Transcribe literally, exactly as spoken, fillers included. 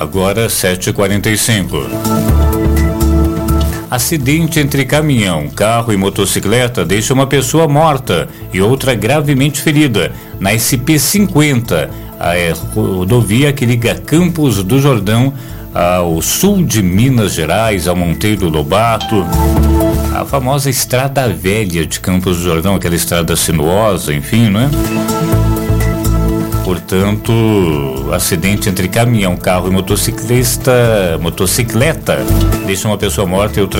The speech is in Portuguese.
Agora sete e quarenta e cinco. Acidente entre caminhão, carro e motocicleta deixa uma pessoa morta e outra gravemente ferida na S P cinquenta, a rodovia que liga Campos do Jordão ao sul de Minas Gerais, ao Monteiro Lobato, a famosa Estrada Velha de Campos do Jordão, aquela estrada sinuosa, enfim, não é? Portanto, acidente entre caminhão, carro e motociclista, motocicleta deixa uma pessoa morta e outra